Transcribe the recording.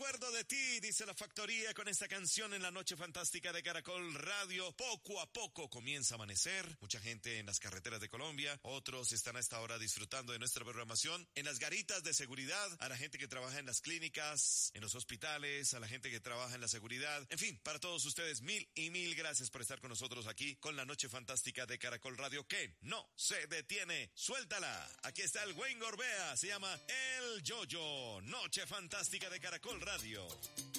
acuerdo de ti, dice La Factoría con esta canción en la noche fantástica de Caracol Radio. Poco a poco comienza a amanecer. Mucha gente en las carreteras de Colombia. Otros están a esta hora disfrutando de nuestra programación. En las garitas de seguridad, a la gente que trabaja en las clínicas, en los hospitales, a la gente que trabaja en la seguridad. En fin, para todos ustedes, mil y mil gracias por estar con nosotros aquí con la noche fantástica de Caracol Radio, que no se detiene. Suéltala. Aquí está el Wayne Gorbea. Se llama El Yoyo. Noche fantástica de Caracol Radio.